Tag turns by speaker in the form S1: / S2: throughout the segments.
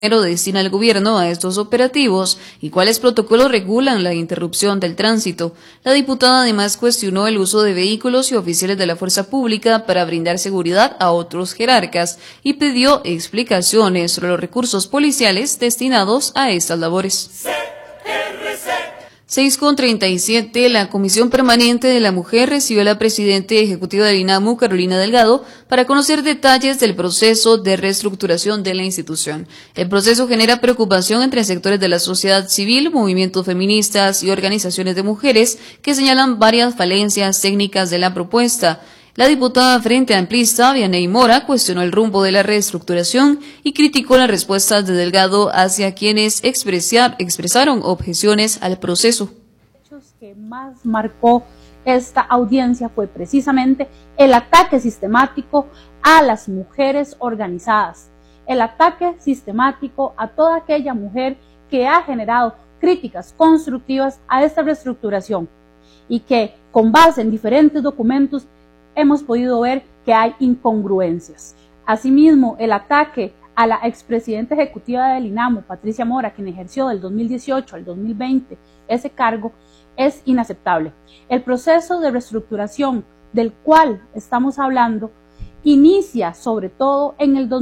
S1: destina el gobierno a estos operativos y cuáles protocolos regulan la interrupción del tránsito. La diputada además cuestionó el uso de vehículos y oficiales de la fuerza pública para brindar seguridad a otros jerarcas y pidió explicaciones sobre los recursos policiales destinados a estas labores. 6:37, la Comisión Permanente de la Mujer recibió a la presidenta ejecutiva del INAMU, Carolina Delgado, para conocer detalles del proceso de reestructuración de la institución. El proceso genera preocupación entre sectores de la sociedad civil, movimientos feministas y organizaciones de mujeres que señalan varias falencias técnicas de la propuesta. La diputada Frente Amplista, Vianey Mora, cuestionó el rumbo de la reestructuración y criticó las respuestas de Delgado hacia quienes expresaron objeciones al proceso.
S2: Lo que más marcó esta audiencia fue precisamente el ataque sistemático a las mujeres organizadas, el ataque sistemático a toda aquella mujer que ha generado críticas constructivas a esta reestructuración y que, con base en diferentes documentos, hemos podido ver que hay incongruencias. Asimismo, el ataque a la expresidenta ejecutiva del INAMU, Patricia Mora, quien ejerció del 2018 al 2020 ese cargo, es inaceptable. El proceso de reestructuración del cual estamos hablando inicia sobre todo en el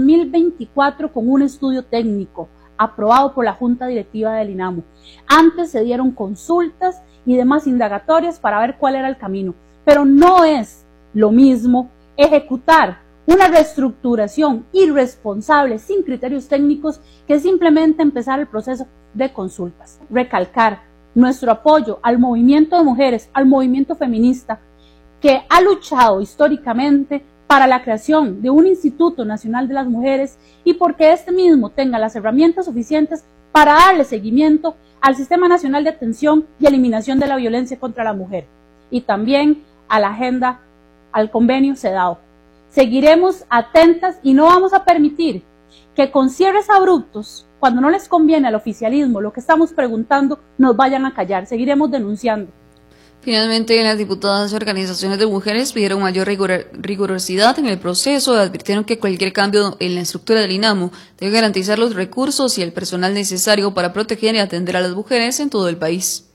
S2: 2024 con un estudio técnico aprobado por la Junta Directiva del INAMU. Antes se dieron consultas y demás indagatorias para ver cuál era el camino, pero no es lo mismo ejecutar una reestructuración irresponsable sin criterios técnicos que simplemente empezar el proceso de consultas. Recalcar nuestro apoyo al movimiento de mujeres, al movimiento feminista que ha luchado históricamente para la creación de un Instituto Nacional de las Mujeres y porque este mismo tenga las herramientas suficientes para darle seguimiento al Sistema Nacional de Atención y Eliminación de la Violencia contra la Mujer y también a la agenda, al convenio CEDAW. Seguiremos atentas y no vamos a permitir que con cierres abruptos, cuando no les conviene al oficialismo lo que estamos preguntando, nos vayan a callar. Seguiremos denunciando.
S1: Finalmente, las diputadas y organizaciones de mujeres pidieron mayor rigurosidad en el proceso y advirtieron que cualquier cambio en la estructura del INAMU debe garantizar los recursos y el personal necesario para proteger y atender a las mujeres en todo el país.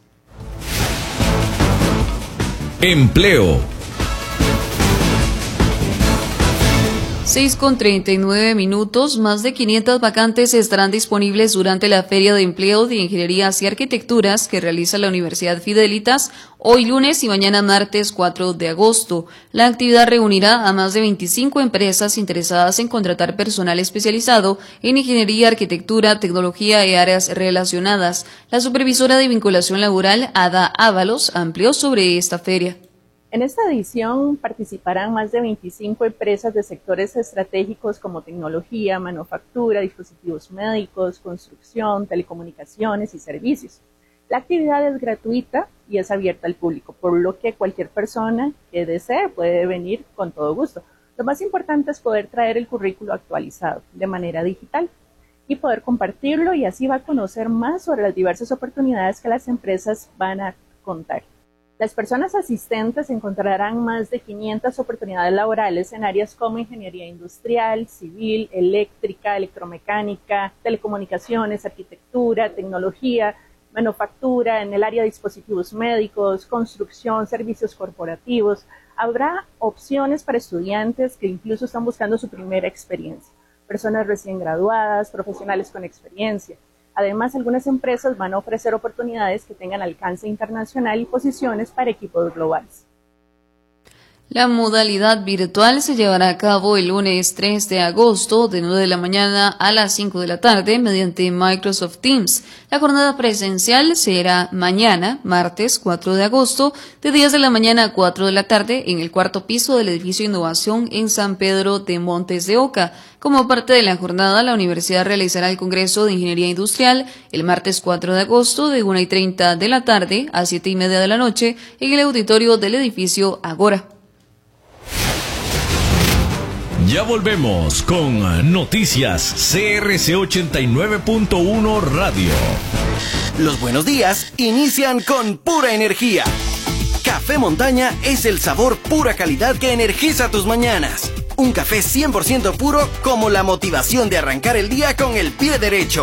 S3: Empleo.
S1: 6:39, más de 500 vacantes estarán disponibles durante la Feria de Empleo de Ingenierías y Arquitecturas que realiza la Universidad Fidelitas hoy lunes y mañana martes 4 de agosto. La actividad reunirá a más de 25 empresas interesadas en contratar personal especializado en ingeniería, arquitectura, tecnología y áreas relacionadas. La supervisora de vinculación laboral, Ada Ábalos, amplió sobre esta feria.
S4: En esta edición participarán más de 25 empresas de sectores estratégicos como tecnología, manufactura, dispositivos médicos, construcción, telecomunicaciones y servicios. La actividad es gratuita y es abierta al público, por lo que cualquier persona que desee puede venir con todo gusto. Lo más importante es poder traer el currículo actualizado de manera digital y poder compartirlo y así va a conocer más sobre las diversas oportunidades que las empresas van a contar. Las personas asistentes encontrarán más de 500 oportunidades laborales en áreas como ingeniería industrial, civil, eléctrica, electromecánica, telecomunicaciones, arquitectura, tecnología, manufactura, en el área de dispositivos médicos, construcción, servicios corporativos. Habrá opciones para estudiantes que incluso están buscando su primera experiencia, personas recién graduadas, profesionales con experiencia. Además, algunas empresas van a ofrecer oportunidades que tengan alcance internacional y posiciones para equipos globales.
S1: La modalidad virtual se llevará a cabo el lunes 3 de agosto de 9 de la mañana a las 5 de la tarde mediante Microsoft Teams. La jornada presencial será mañana, martes 4 de agosto, de 10 de la mañana a 4 de la tarde en el cuarto piso del edificio Innovación en San Pedro de Montes de Oca. Como parte de la jornada, la universidad realizará el Congreso de Ingeniería Industrial el martes 4 de agosto de 1:30 de la tarde a 7:30 de la noche en el auditorio del edificio Agora.
S3: Ya volvemos con Noticias CRC 89.1 Radio.
S5: Los buenos días inician con pura energía. Café Montaña es el sabor pura calidad que energiza tus mañanas. Un café 100% puro como la motivación de arrancar el día con el pie derecho.